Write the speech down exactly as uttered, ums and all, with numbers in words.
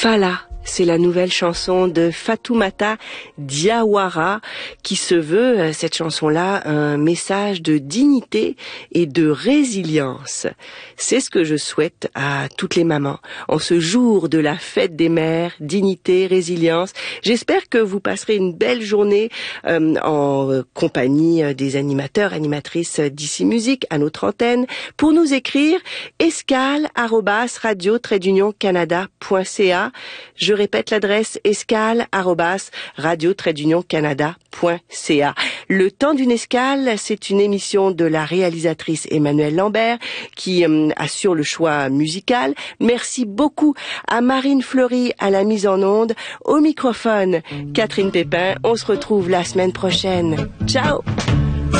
Fala, c'est la nouvelle chanson de Fatoumata Diawara qui se veut, cette chanson-là, un message de dignité et de résilience. C'est ce que je souhaite à toutes les mamans. En ce jour de la fête des mères, dignité, résilience, j'espère que vous passerez une belle journée euh, en compagnie des animateurs, animatrices d'Ici Musique à notre antenne. Pour nous écrire, escale arobase radio trait d'union canada point c a. Je répète l'adresse escale arobase radio trait d'union canada point c a. Le temps d'une escale, c'est une émission de la réalisatrice Emmanuelle Lambert qui euh, assure le choix musical. Merci beaucoup à Marine Fleury à la mise en onde. Au microphone, Catherine Pépin. On se retrouve la semaine prochaine. Ciao!